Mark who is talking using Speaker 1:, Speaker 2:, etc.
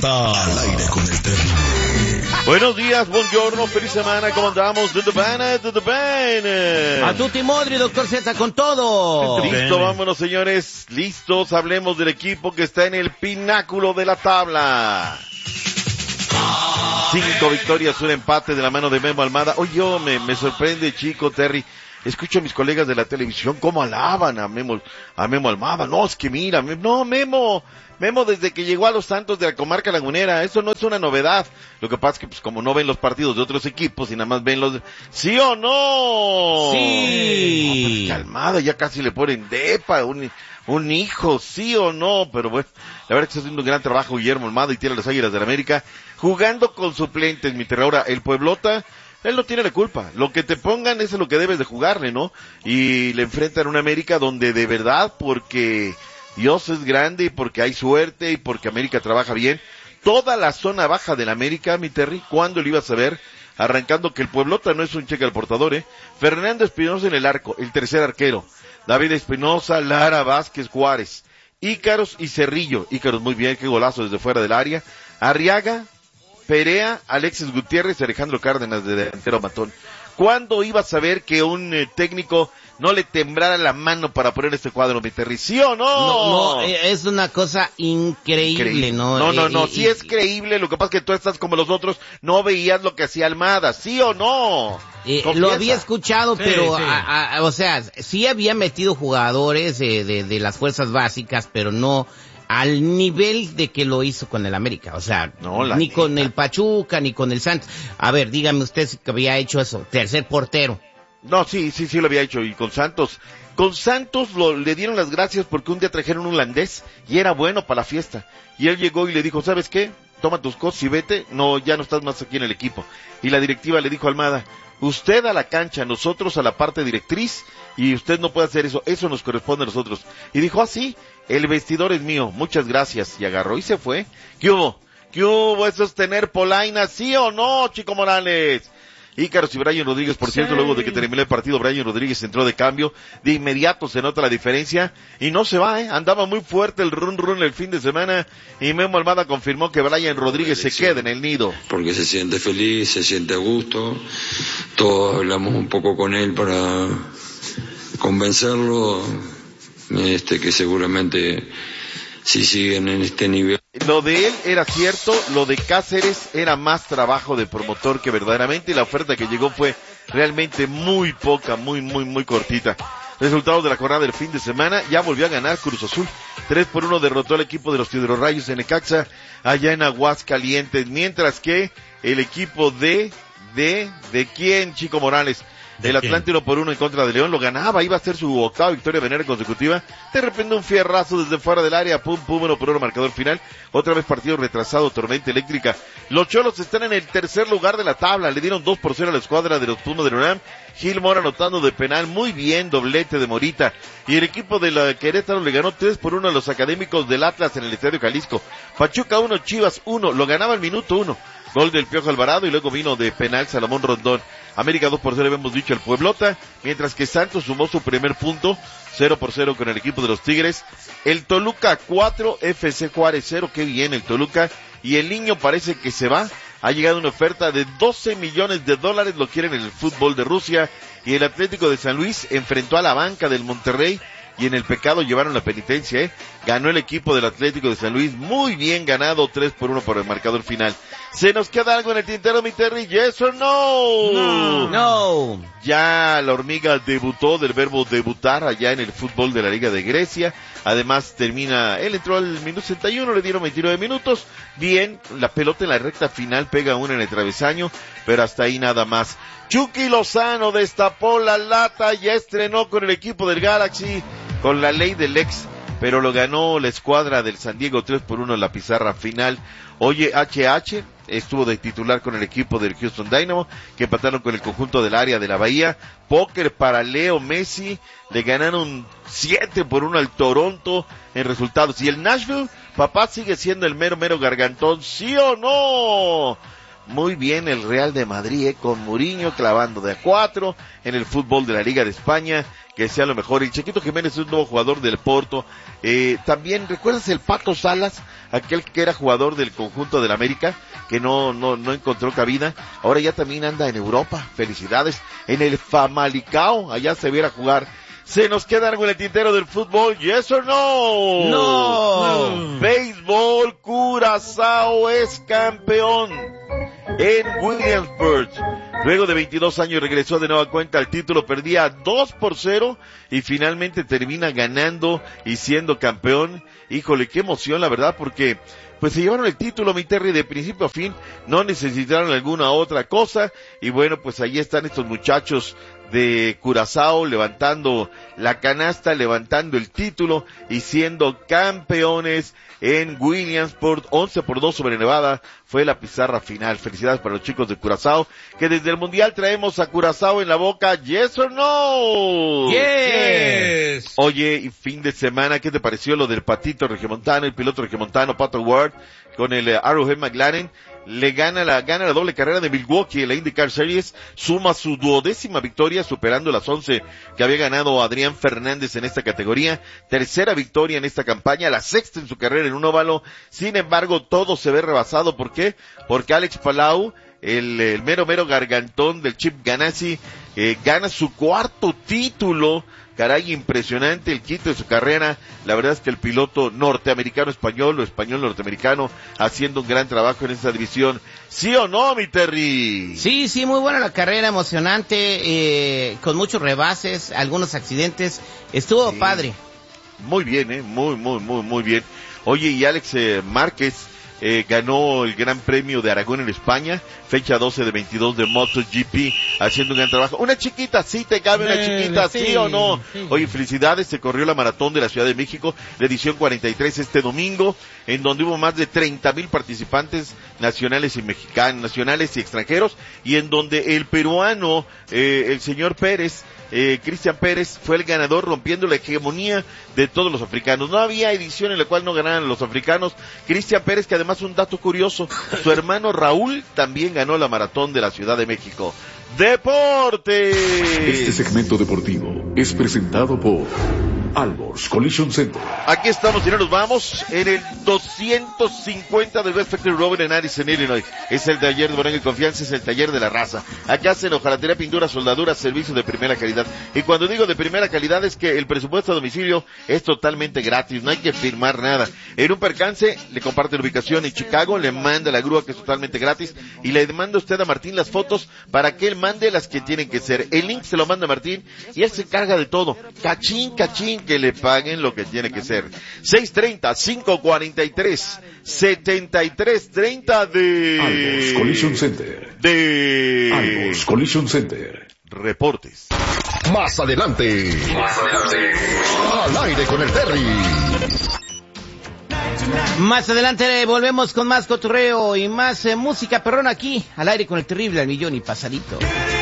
Speaker 1: está al aire con el Terry.
Speaker 2: Buenos días, buongiorno, feliz semana, ¿cómo andamos? Tutto bene.
Speaker 3: A tutti modri, doctor Z, con todo.
Speaker 2: Listo, vámonos, señores, listos, hablemos del equipo que está en el pináculo de la tabla. 5 victorias, un empate de la mano de Memo Almada. Oye, me sorprende, chico, Terry. Escucho a mis colegas de la televisión cómo alaban a Memo Almada. No, es que mira, Memo desde que llegó a los Santos de la comarca lagunera, eso no es una novedad. Lo que pasa es que pues como no ven los partidos de otros equipos y nada más ven los... ¿Sí o no?
Speaker 3: Sí.
Speaker 2: No, Almada ya casi le ponen depa, un hijo, sí o no, pero bueno, la verdad es que está haciendo un gran trabajo Guillermo Almada y tiene a las Águilas del América jugando con suplentes, mi Terry. Ahora, el Pueblota, él no tiene la culpa. Lo que te pongan es lo que debes de jugarle, ¿no? Y le enfrentan a una América donde de verdad, porque Dios es grande y porque hay suerte y porque América trabaja bien, toda la zona baja de la América, mi Terry, ¿cuándo lo ibas a ver? Arrancando que el Pueblota no es un cheque al portador, Fernando Espinosa en el arco, el tercer arquero. David Espinosa, Lara, Vázquez, Juárez, Ícaros y Cerrillo. Ícaros muy bien, qué golazo desde fuera del área. Arriaga, Perea, Alexis Gutiérrez y Alejandro Cárdenas de delantero matón. ¿Cuándo ibas a ver que un técnico no le temblara la mano para poner este cuadro, mi Terry? ¿Sí o no?
Speaker 3: No, es una cosa increíble, ¿no?
Speaker 2: No, sí es creíble, lo que pasa es que tú estás como los otros, no veías lo que hacía Almada, ¿sí o no?
Speaker 3: Lo había escuchado, pero,
Speaker 4: sí.
Speaker 3: o sea, sí había metido jugadores de las fuerzas básicas, pero no al nivel de que lo hizo con el América, o sea, ni con el Pachuca, ni con el Santos. A ver, dígame usted si había hecho eso, tercer portero.
Speaker 2: No, sí lo había hecho, y con Santos le dieron las gracias porque un día trajeron un holandés y era bueno para la fiesta, y él llegó y le dijo, ¿sabes qué? Toma tus cosas y vete, no, ya no estás más aquí en el equipo. Y la directiva le dijo a Almada, usted a la cancha, nosotros a la parte directriz, y usted no puede hacer eso nos corresponde a nosotros. Y dijo, sí, el vestidor es mío, muchas gracias, y agarró y se fue. ¿Qué hubo? Eso es tener polaina, ¿sí o no, Chico Morales? Ícaros y Brian Rodríguez, por cierto, luego de que terminó el partido, Brian Rodríguez entró de cambio, de inmediato se nota la diferencia, y no se va, andaba muy fuerte el run el fin de semana, y Memo Almada confirmó que Brian Rodríguez se queda en el nido.
Speaker 5: Porque se siente feliz, se siente a gusto, todos hablamos un poco con él para convencerlo, que seguramente si siguen en este nivel.
Speaker 2: Lo de él era cierto, lo de Cáceres era más trabajo de promotor que verdaderamente, y la oferta que llegó fue realmente muy poca, muy cortita. Resultados de la jornada del fin de semana, ya volvió a ganar Cruz Azul. 3-1 derrotó al equipo de los Piedrorrayos en Necaxa, allá en Aguascalientes, mientras que el equipo de ¿quién, Chico Morales? El Atlante 1-1 en contra de León, lo ganaba, iba a ser su octava victoria de manera consecutiva. De repente un fierrazo desde fuera del área, 1-1 marcador final. Otra vez partido retrasado, tormenta eléctrica. Los Cholos están en el tercer lugar de la tabla, le dieron 2-0 a la escuadra de los Pumas de la UNAM. Gil Mora anotando de penal, muy bien, doblete de Morita. Y el equipo de la Querétaro le ganó 3-1 a los Académicos del Atlas en el Estadio Jalisco. Pachuca 1, Chivas 1, lo ganaba al minuto 1. Gol del Piojo Alvarado y luego vino de penal Salomón Rondón. América 2-0, habíamos dicho, el Pueblota, mientras que Santos sumó su primer punto, 0-0 con el equipo de los Tigres. El Toluca 4, FC Juárez 0, qué bien el Toluca. Y el Niño parece que se va. Ha llegado una oferta de $12 millones, lo quieren en el fútbol de Rusia. Y el Atlético de San Luis enfrentó a la banca del Monterrey y en el pecado llevaron la penitencia, Ganó el equipo del Atlético de San Luis, muy bien ganado, 3-1 por el marcador final. ¿Se nos queda algo en el tintero, mi Terry? ¿Yes or no?
Speaker 3: No.
Speaker 2: Ya la hormiga debutó, del verbo debutar, allá en el fútbol de la Liga de Grecia. Además él entró al minuto 61, le dieron 29 minutos. Bien, la pelota en la recta final pega una en el travesaño, pero hasta ahí nada más. Chucky Lozano destapó la lata, ya estrenó con el equipo del Galaxy, con la ley del ex, pero lo ganó la escuadra del San Diego 3-1 en la pizarra final. Oye, HH estuvo de titular con el equipo del Houston Dynamo, que empataron con el conjunto del área de la Bahía. Póker para Leo Messi, le ganaron 7-1 al Toronto en resultados. Y el Nashville, papá, sigue siendo el mero gargantón, ¿sí o no? muy bien el Real de Madrid, con Mourinho clavando de a 4 en el fútbol de la Liga de España, que sea lo mejor. El Chiquito Jiménez es un nuevo jugador del Porto. También, ¿recuerdas el Pato Salas? Aquel que era jugador del conjunto del América, que no encontró cabida. Ahora ya también anda en Europa. Felicidades. En el Famalicão, allá se viera jugar. ¿Se nos queda algo en el tintero del fútbol? ¿Yes or no?
Speaker 3: No.
Speaker 2: Béisbol, Curazao es campeón en Williamsburg. Luego de 22 años regresó de nueva cuenta al título, perdía 2-0 y finalmente termina ganando y siendo campeón. Híjole, qué emoción la verdad, porque pues se llevaron el título, mi Terry, de principio a fin, no necesitaron alguna otra cosa, y bueno, pues ahí están estos muchachos de Curazao levantando la canasta, levantando el título y siendo campeones en Williamsport. 11-2 sobre Nevada fue la pizarra final. Felicidades para los chicos de Curazao, que desde el Mundial traemos a Curazao en la boca. ¿Yes or no?
Speaker 3: Yes.
Speaker 2: Oye, y fin de semana, ¿qué te pareció lo del patito regiomontano, el piloto regiomontano Pato Ward con el Arrowhead McLaren? Le gana la doble carrera de Milwaukee en la IndyCar Series, suma su 12ª victoria, superando las 11 que había ganado Adrián Fernández en esta categoría. Tercera victoria en esta campaña, la sexta en su carrera en un óvalo. Sin embargo, todo se ve rebasado. ¿Por qué? Porque Alex Palou, el mero gargantón del Chip Ganassi, gana su cuarto título. Caray, impresionante el quinto de su carrera. La verdad es que el piloto norteamericano-español o español-norteamericano haciendo un gran trabajo en esta división. ¿Sí o no, mi Terry?
Speaker 3: Sí, muy buena la carrera, emocionante, con muchos rebases, algunos accidentes. Estuvo padre.
Speaker 2: Muy bien, muy bien. Oye, y Alex Márquez ganó el Gran Premio de Aragón en España, fecha 12 de 22 de MotoGP, haciendo un gran trabajo. Una chiquita, ¿sí te cabe una chiquita, sí o no? Sí. Oye, felicidades, se corrió la maratón de la Ciudad de México, la edición 43 este domingo, en donde hubo más de 30,000 participantes nacionales y mexicanos, nacionales y extranjeros, y en donde el peruano, el señor Pérez, Cristian Pérez, fue el ganador, rompiendo la hegemonía de todos los africanos. No había edición en la cual no ganaran los africanos. Cristian Pérez, que además un dato curioso, su hermano Raúl también ganó la maratón de la Ciudad de México. ¡Deportes!
Speaker 1: Este segmento deportivo es presentado por Alborz Collision Center.
Speaker 2: Aquí estamos y no nos vamos en el 250 del Best Factory Road en Addison, Illinois. Es el taller de Moreno y Confianza, es el taller de la raza. Acá hacen hojalatería, pintura, soldadura, servicio de primera calidad. Y cuando digo de primera calidad es que el presupuesto a domicilio es totalmente gratis, no hay que firmar nada. En un percance le comparte la ubicación en Chicago, le manda la grúa que es totalmente gratis y le manda usted a Martín las fotos para que él mande las que tienen que ser. El link se lo manda a Martín y él se encarga de todo. Cachín, que le paguen lo que tiene que ser. 630-543-7330 de
Speaker 1: Alborz Collision Center. Alborz Collision Center.
Speaker 2: Reportes.
Speaker 1: Más adelante. Al aire con el Terry.
Speaker 3: Más adelante volvemos con más cotorreo y más música perrona aquí, al aire con el terrible al millón y pasadito.